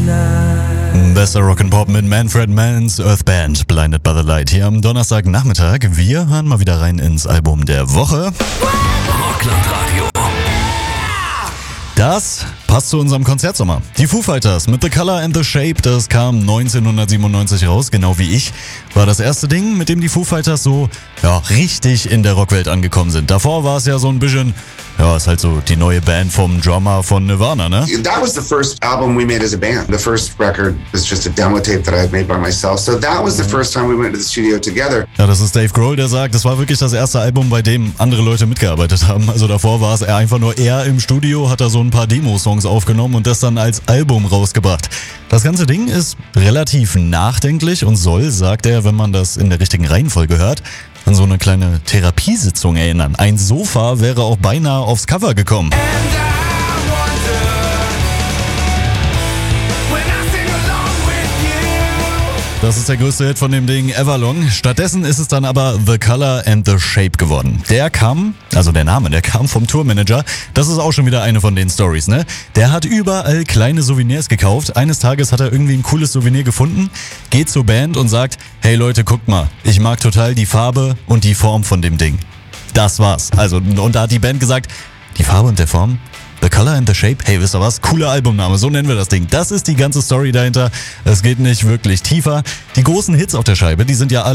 Bester Rock'n'Pop mit Manfred Mann's Earth Band, Blinded by the Light, hier am Donnerstagnachmittag. Wir hören mal wieder rein ins Album der Woche. Rocklandradio. Das passt zu unserem Konzertsommer. Die Foo Fighters mit The Color and the Shape, das kam 1997 raus, genau wie ich. War das erste Ding, mit dem die Foo Fighters so, richtig in der Rockwelt angekommen sind. Davor war es ja so ein bisschen, ist halt so die neue Band vom Drummer von Nirvana, ne? That was the first album we made as a band. The first record was just a demo tape that I had made by myself. So that was the first time we went to the studio together. Ja, das ist Dave Grohl, der sagt, das war wirklich das erste Album, bei dem andere Leute mitgearbeitet haben. Also davor war es einfach nur er im Studio, hat da so ein paar Demo-Songs aufgenommen und das dann als Album rausgebracht. Das ganze Ding ist relativ nachdenklich und soll, sagt er, wenn man das in der richtigen Reihenfolge hört, an so eine kleine Therapiesitzung erinnern. Ein Sofa wäre auch beinahe aufs Cover gekommen. Das ist der größte Hit von dem Ding Everlong. Stattdessen ist es dann aber The Color and the Shape geworden. Der kam vom Tourmanager. Das ist auch schon wieder eine von den Stories, ne? Der hat überall kleine Souvenirs gekauft. Eines Tages hat er irgendwie ein cooles Souvenir gefunden, geht zur Band und sagt, hey Leute, guckt mal, ich mag total die Farbe und die Form von dem Ding. Das war's. Und da hat die Band gesagt, die Farbe und der Form? The Color and the Shape, hey, wisst ihr was? Cooler Albumname, so nennen wir das Ding. Das ist die ganze Story dahinter. Es geht nicht wirklich tiefer. Die großen Hits auf der Scheibe, die sind ja alle